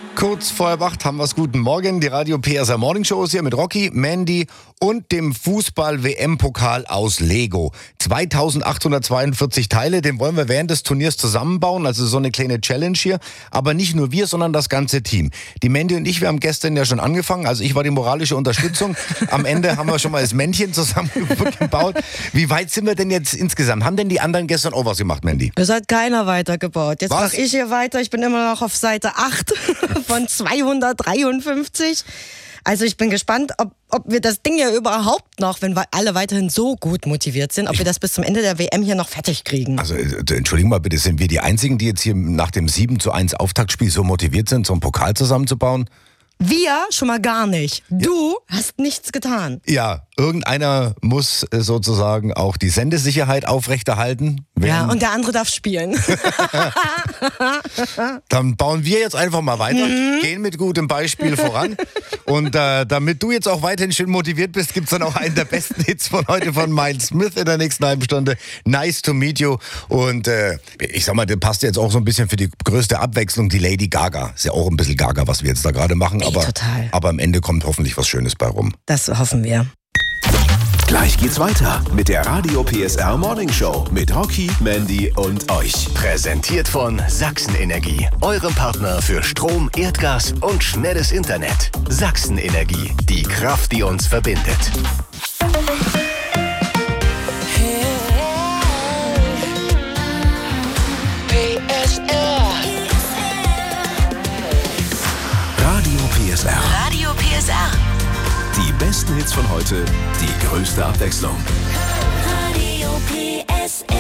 Kurz vor 8 haben wir es. Guten Morgen. Die Radio PSR Morning Show ist hier mit Rocky, Mandy und dem Fußball-WM-Pokal aus Lego. 2842 Teile, den wollen wir während des Turniers zusammenbauen. Also so eine kleine Challenge hier. Aber nicht nur wir, sondern das ganze Team. Die Mandy und ich, wir haben gestern ja schon angefangen. Also ich war die moralische Unterstützung. Am Ende haben wir schon mal das Männchen zusammengebaut. Wie weit sind wir denn jetzt insgesamt? Haben denn die anderen gestern auch was gemacht, Mandy? Es hat keiner weitergebaut. Jetzt mache ich hier weiter. Ich bin immer noch auf Seite 8 von 253. Also ich bin gespannt, ob wir das Ding ja überhaupt noch, wenn wir alle weiterhin so gut motiviert sind, ob wir das bis zum Ende der WM hier noch fertig kriegen. Also entschuldigen mal bitte, sind wir die Einzigen, die jetzt hier nach dem 7:1 Auftaktspiel so motiviert sind, so einen Pokal zusammenzubauen? Wir schon mal gar nicht. Du hast nichts getan. Ja, irgendeiner muss sozusagen auch die Sendesicherheit aufrechterhalten. Ja, und der andere darf spielen. Dann bauen wir jetzt einfach mal weiter, gehen mit gutem Beispiel voran. Und damit du jetzt auch weiterhin schön motiviert bist, gibt's dann auch einen der besten Hits von heute von Miles Smith in der nächsten halben Stunde. Nice to meet you. Und ich sag mal, der passt jetzt auch so ein bisschen für die größte Abwechslung, die Lady Gaga. Ist ja auch ein bisschen Gaga, was wir jetzt da gerade machen. Total. Aber am Ende kommt hoffentlich was Schönes bei rum. Das hoffen wir. Gleich geht's weiter mit der Radio PSR Morning Show mit Rocky, Mandy und euch. Präsentiert von Sachsen-Energie, eurem Partner für Strom, Erdgas und schnelles Internet. Sachsen-Energie, die Kraft, die uns verbindet. Radio PSR. Die besten Hits von heute, die größte Abwechslung. Radio PSR.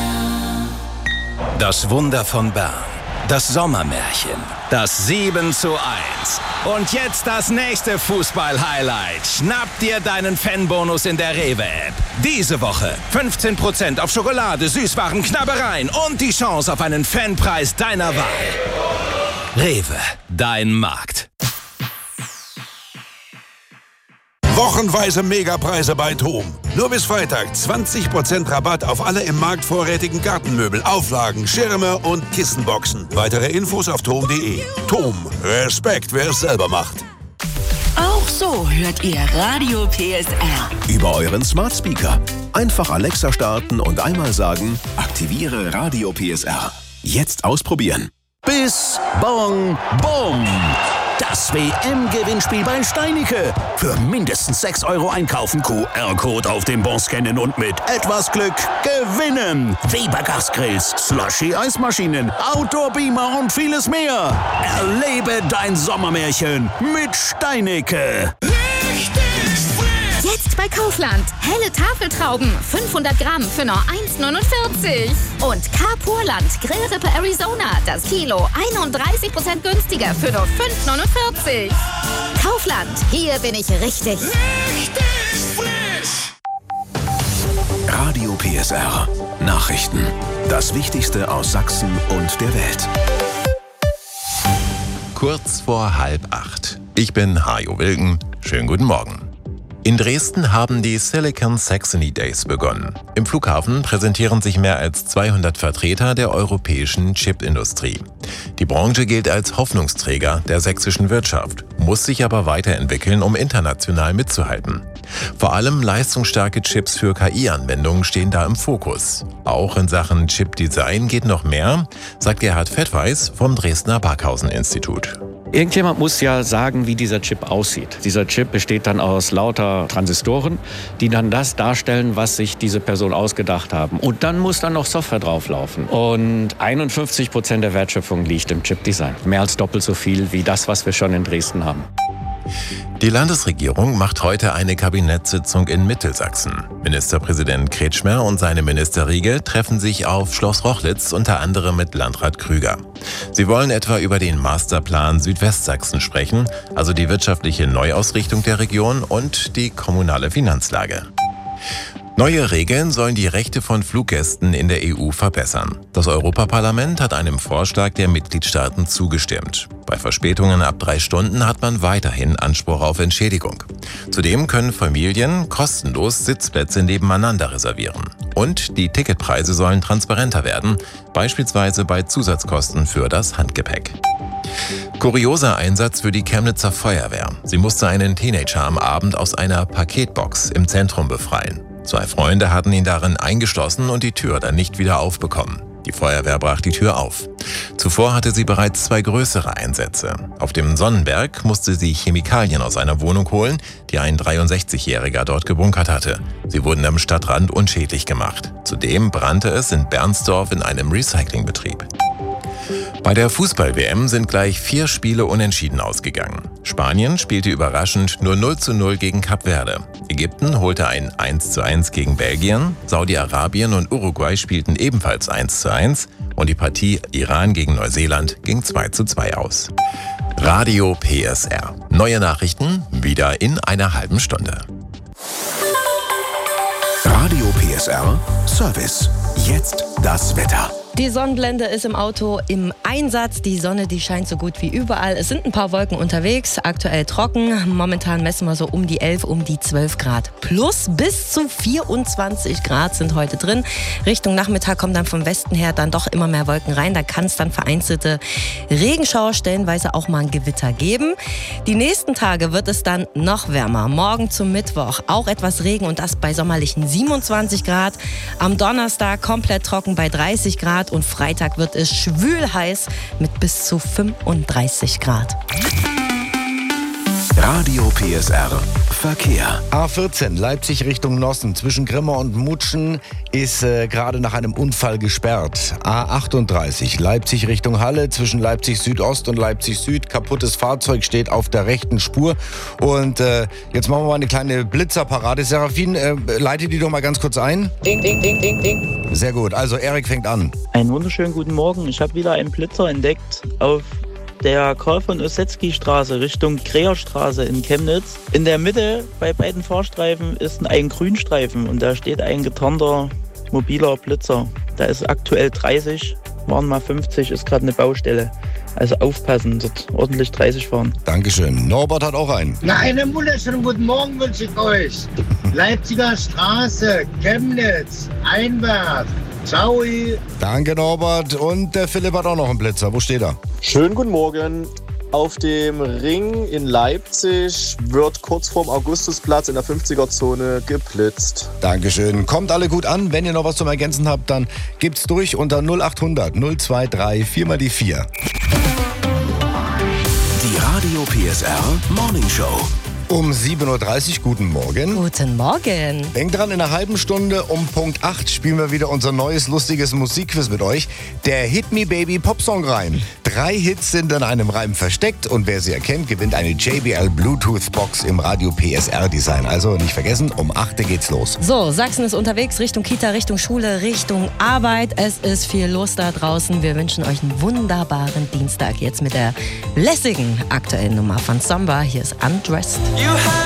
Das Wunder von Bern. Das Sommermärchen. Das 7:1. Und jetzt das nächste Fußball-Highlight. Schnapp dir deinen Fanbonus in der Rewe-App. Diese Woche 15% auf Schokolade, Süßwaren, Knabbereien und die Chance auf einen Fanpreis deiner Wahl. Rewe, dein Markt. Wochenweise Megapreise bei TOM. Nur bis Freitag 20% Rabatt auf alle im Markt vorrätigen Gartenmöbel, Auflagen, Schirme und Kissenboxen. Weitere Infos auf tom.de. TOM. Respekt, wer es selber macht. Auch so hört ihr Radio PSR. Über euren Smart Speaker. Einfach Alexa starten und einmal sagen, aktiviere Radio PSR. Jetzt ausprobieren. Bis Bong Bom. Das WM-Gewinnspiel bei Steinicke. Für mindestens 6 € einkaufen, QR-Code auf dem Bon scannen und mit etwas Glück gewinnen. Weber Gasgrills, Slushy-Eismaschinen, Outdoor-Beamer und vieles mehr. Erlebe dein Sommermärchen mit Steinicke. Jetzt bei Kaufland. Helle Tafeltrauben, 500 Gramm für nur 1,49. Und Carpurland Grillrippe Arizona, das Kilo 31% günstiger für nur 5,49. Kaufland, hier bin ich richtig. Radio PSR. Nachrichten. Das Wichtigste aus Sachsen und der Welt. Kurz vor 7:30. Ich bin Hajo Wilken. Schönen guten Morgen. In Dresden haben die Silicon Saxony Days begonnen. Im Flughafen präsentieren sich mehr als 200 Vertreter der europäischen Chipindustrie. Die Branche gilt als Hoffnungsträger der sächsischen Wirtschaft, muss sich aber weiterentwickeln, um international mitzuhalten. Vor allem leistungsstarke Chips für KI-Anwendungen stehen da im Fokus. Auch in Sachen Chip-Design geht noch mehr, sagt Gerhard Fettweis vom Dresdner Barkhausen-Institut. Irgendjemand muss ja sagen, wie dieser Chip aussieht. Dieser Chip besteht dann aus lauter Transistoren, die dann das darstellen, was sich diese Person ausgedacht haben. Und dann muss dann noch Software drauflaufen. Und 51% der Wertschöpfung liegt im Chip-Design. Mehr als doppelt so viel wie das, was wir schon in Dresden haben. Die Landesregierung macht heute eine Kabinettssitzung in Mittelsachsen. Ministerpräsident Kretschmer und seine Ministerriege treffen sich auf Schloss Rochlitz, unter anderem mit Landrat Krüger. Sie wollen etwa über den Masterplan Südwestsachsen sprechen, also die wirtschaftliche Neuausrichtung der Region und die kommunale Finanzlage. Neue Regeln sollen die Rechte von Fluggästen in der EU verbessern. Das Europaparlament hat einem Vorschlag der Mitgliedstaaten zugestimmt. Bei Verspätungen ab 3 Stunden hat man weiterhin Anspruch auf Entschädigung. Zudem können Familien kostenlos Sitzplätze nebeneinander reservieren. Und die Ticketpreise sollen transparenter werden, beispielsweise bei Zusatzkosten für das Handgepäck. Kurioser Einsatz für die Chemnitzer Feuerwehr. Sie musste einen Teenager am Abend aus einer Paketbox im Zentrum befreien. 2 Freunde hatten ihn darin eingeschlossen und die Tür dann nicht wieder aufbekommen. Die Feuerwehr brach die Tür auf. Zuvor hatte sie bereits 2 größere Einsätze. Auf dem Sonnenberg musste sie Chemikalien aus einer Wohnung holen, die ein 63-Jähriger dort gebunkert hatte. Sie wurden am Stadtrand unschädlich gemacht. Zudem brannte es in Bernsdorf in einem Recyclingbetrieb. Bei der Fußball-WM sind gleich 4 Spiele unentschieden ausgegangen. Spanien spielte überraschend nur 0:0 gegen Kap Verde. Ägypten holte ein 1:1 gegen Belgien. Saudi-Arabien und Uruguay spielten ebenfalls 1:1. Und die Partie Iran gegen Neuseeland ging 2:2 aus. Radio PSR. Neue Nachrichten wieder in einer halben Stunde. Radio PSR Service. Jetzt das Wetter. Die Sonnenblende ist im Auto im Einsatz. Die Sonne, die scheint so gut wie überall. Es sind ein paar Wolken unterwegs, aktuell trocken. Momentan messen wir so um die 11, um die 12 Grad. Plus bis zu 24 Grad sind heute drin. Richtung Nachmittag kommen dann vom Westen her dann doch immer mehr Wolken rein. Da kann es dann vereinzelte Regenschauer, stellenweise auch mal ein Gewitter geben. Die nächsten Tage wird es dann noch wärmer. Morgen zum Mittwoch auch etwas Regen und das bei sommerlichen 27 Grad. Am Donnerstag komplett trocken bei 30 Grad. Und Freitag wird es schwül heiß mit bis zu 35 Grad. Radio PSR Verkehr. A14 Leipzig Richtung Nossen zwischen Grimma und Mutschen ist gerade nach einem Unfall gesperrt. A38 Leipzig Richtung Halle zwischen Leipzig Südost und Leipzig Süd. Kaputtes Fahrzeug steht auf der rechten Spur. Und jetzt machen wir mal eine kleine Blitzerparade. Serafin, leite die doch mal ganz kurz ein. Ding, ding, ding, ding, ding. Sehr gut, also Erik fängt an. Einen wunderschönen guten Morgen. Ich habe wieder einen Blitzer entdeckt auf der Karl von Ossezki-Straße Richtung Kreherstraße in Chemnitz. In der Mitte bei beiden Fahrstreifen ist ein Grünstreifen und da steht ein getarnter mobiler Blitzer. Da ist aktuell 30, waren mal 50, ist gerade eine Baustelle. Also aufpassen, dort ordentlich 30 fahren. Dankeschön. Norbert hat auch einen. Na, einen wunderschönen guten Morgen wünsche ich euch. Leipziger Straße, Chemnitz, Einwerf. Ciao. Danke, Norbert. Und der Philipp hat auch noch einen Blitzer. Wo steht er? Schönen guten Morgen. Auf dem Ring in Leipzig wird kurz vorm Augustusplatz in der 50er-Zone geblitzt. Dankeschön. Kommt alle gut an. Wenn ihr noch was zum Ergänzen habt, dann gibt's durch unter 0800 023 4x4. Die Radio PSR Morning Show. Um 7.30 Uhr, guten Morgen. Guten Morgen. Denkt dran, in einer halben Stunde um Punkt 8 spielen wir wieder unser neues, lustiges Musikquiz mit euch. Der Hit Me Baby Popsong-Reim. 3 Hits sind in einem Reim versteckt und wer sie erkennt, gewinnt eine JBL Bluetooth-Box im Radio PSR-Design. Also nicht vergessen, um 8 Uhr geht's los. So, Sachsen ist unterwegs, Richtung Kita, Richtung Schule, Richtung Arbeit. Es ist viel los da draußen. Wir wünschen euch einen wunderbaren Dienstag. Jetzt mit der lässigen aktuellen Nummer von Samba. Hier ist Undressed. You have